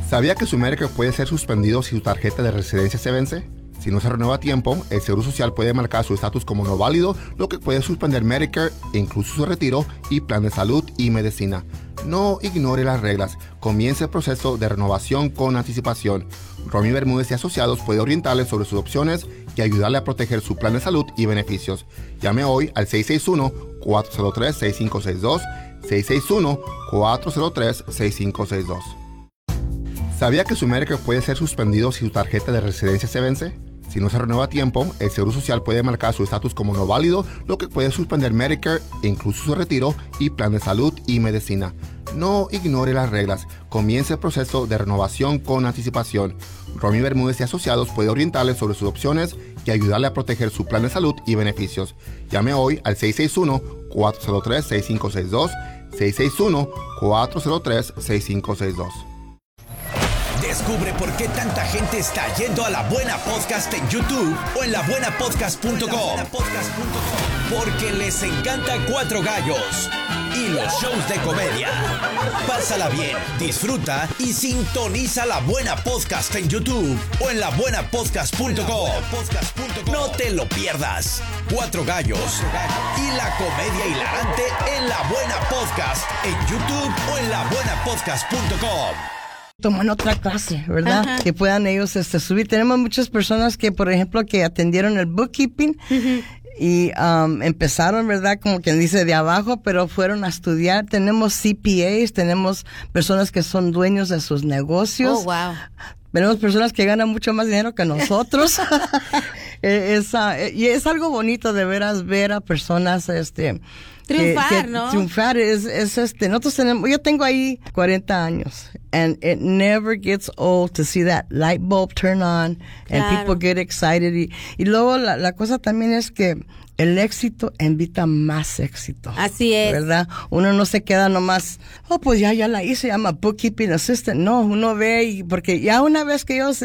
¿Sabía que su Medicare puede ser suspendido si su tarjeta de residencia se vence? Si no se renueva a tiempo, el Seguro Social puede marcar su estatus como no válido, lo que puede suspender Medicare, incluso su retiro y plan de salud y medicina. No ignore las reglas. Comience el proceso de renovación con anticipación. Romy Bermúdez y Asociados puede orientarle sobre sus opciones y ayudarle a proteger su plan de salud y beneficios. Llame hoy al 661-403-6562, 661-403-6562. ¿Sabía que su Medicare puede ser suspendido si su tarjeta de residencia se vence? Si no se renueva a tiempo, el Seguro Social puede marcar su estatus como no válido, lo que puede suspender Medicare, incluso su retiro y plan de salud y medicina. No ignore las reglas. Comience el proceso de renovación con anticipación. Romy Bermúdez y Asociados puede orientarle sobre sus opciones y ayudarle a proteger su plan de salud y beneficios. Llame hoy al 661-403-6562, 661-403-6562. Descubre por qué tanta gente está yendo a La Buena Podcast en YouTube o en labuenapodcast.com. Porque les encanta Cuatro Gallos y los shows de comedia. Pásala bien, disfruta y sintoniza La Buena Podcast en YouTube o en labuenapodcast.com. No te lo pierdas. Cuatro Gallos y la comedia hilarante en La Buena Podcast en YouTube o en labuenapodcast.com. Toman otra clase, ¿verdad? Ajá. Que puedan ellos subir. Tenemos muchas personas que, por ejemplo, que atendieron el bookkeeping y empezaron, ¿verdad? Como quien dice, de abajo, pero fueron a estudiar. Tenemos CPAs, tenemos personas que son dueños de sus negocios. Oh, wow. Tenemos personas que ganan mucho más dinero que nosotros. Y es algo bonito de veras ver a personas, triunfar, ¿no? Triunfar nosotros tenemos, yo tengo ahí 40 años, and it never gets old to see that light bulb turn on, and people get excited, y luego la cosa también es que el éxito invita más éxito. Así es. ¿Verdad? Uno no se queda nomás, pues ya la hice, se llama bookkeeping assistant. No, uno ve, porque ya una vez que ellos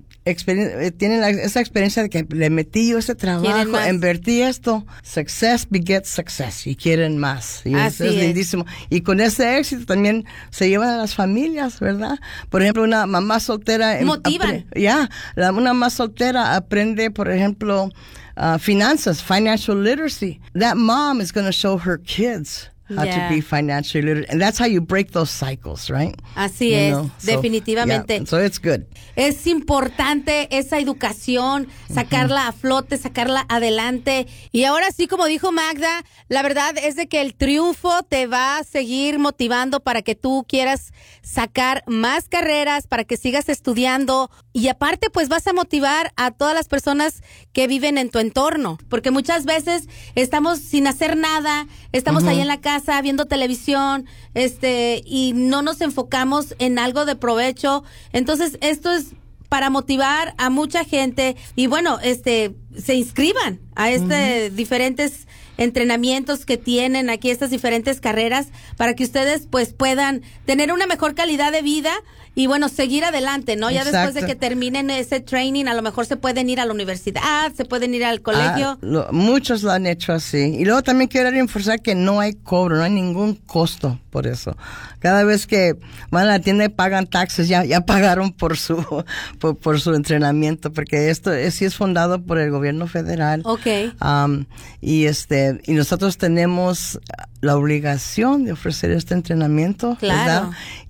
tienen esa experiencia de que le metí yo ese trabajo, invertí esto, success begets success, y quieren más. Y eso es lindísimo. Y con ese éxito también se llevan a las familias, ¿verdad? Por ejemplo, una mamá soltera motivan. Una mamá soltera aprende, por ejemplo, finanzas, financial literacy. That mom is going to show her kids how to be financially literate, and that's how you break those cycles, right? Así es, definitivamente. So it's good. Es importante esa educación, sacarla a flote, sacarla adelante. Y ahora sí, como dijo Magda, la verdad es de que el triunfo te va a seguir motivando para que tú quieras sacar más carreras, para que sigas estudiando. Y aparte, pues vas a motivar a todas las personas que viven en tu entorno. Porque muchas veces estamos sin hacer nada, estamos ahí en la casa viendo televisión, y no nos enfocamos en algo de provecho. Entonces, esto es para motivar a mucha gente y bueno, se inscriban a diferentes entrenamientos que tienen aquí, estas diferentes carreras, para que ustedes pues puedan tener una mejor calidad de vida y bueno, seguir adelante, ¿no? Ya después de que terminen ese training, a lo mejor se pueden ir a la universidad, se pueden ir al colegio. Muchos lo han hecho así. Y luego también quiero reforzar que no hay cobro, no hay ningún costo por eso. Cada vez que van a la tienda y pagan taxes, ya pagaron por su entrenamiento, porque esto sí es fundado por el gobierno federal. Okay. Y nosotros tenemos la obligación de ofrecer este entrenamiento, claro, ¿verdad?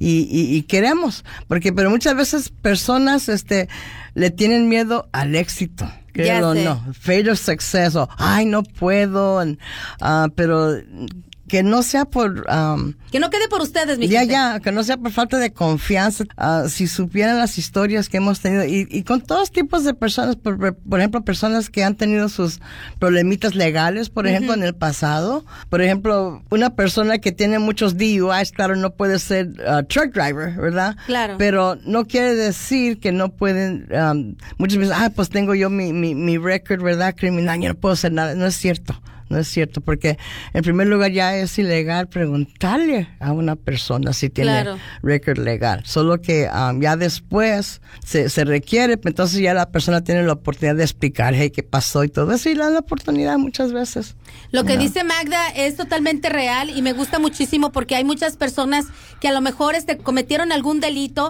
Y queremos, pero muchas veces personas le tienen miedo al éxito. No, fear of success, ay, no puedo, pero que no sea por... que no quede por ustedes, mi gente. Que no sea por falta de confianza. Si supieran las historias que hemos tenido, y con todos tipos de personas, por ejemplo, personas que han tenido sus problemitas legales, por ejemplo, en el pasado. Por ejemplo, una persona que tiene muchos DUIs, claro, no puede ser truck driver, ¿verdad? Claro. Pero no quiere decir que no pueden... muchas veces, pues tengo yo mi record, ¿verdad? Criminal, yo no puedo hacer nada. No es cierto. No es cierto, porque en primer lugar ya es ilegal preguntarle a una persona si tiene récord legal. Solo que ya después se requiere, entonces ya la persona tiene la oportunidad de explicar, qué pasó y todo eso, y le dan la oportunidad muchas veces. Lo que dice Magda es totalmente real y me gusta muchísimo porque hay muchas personas que a lo mejor cometieron algún delito